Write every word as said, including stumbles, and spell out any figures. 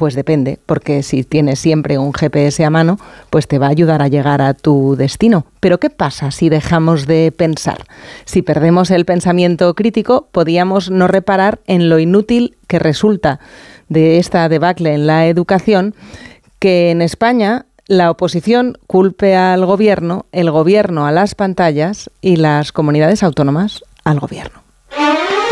Pues depende, porque si tienes siempre un G P S a mano, pues te va a ayudar a llegar a tu destino. Pero ¿qué pasa si dejamos de pensar? Si perdemos el pensamiento crítico, podíamos no reparar en lo inútil que resulta de esta debacle en la educación, que en España la oposición culpe al gobierno, el gobierno a las pantallas y las comunidades autónomas al gobierno.